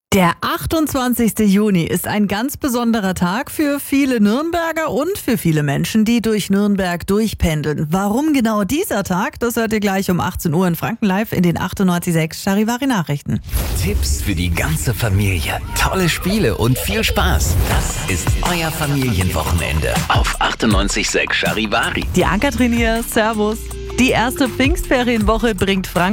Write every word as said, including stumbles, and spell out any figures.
Der achtundzwanzigste Juni ist ein ganz besonderer Tag für viele Nürnberger und für viele Menschen, die durch Nürnberg durchpendeln. Warum genau dieser Tag? Das hört ihr gleich um achtzehn Uhr in Franken Live in den achtundneunzig Komma sechs Charivari Nachrichten. Tipps für die ganze Familie, tolle Spiele und viel Spaß. Das ist euer Familienwochenende auf achtundneunzig Komma sechs Charivari. Die Ann-Kathrin hier, Servus. Die erste Pfingstferienwoche bringt Franken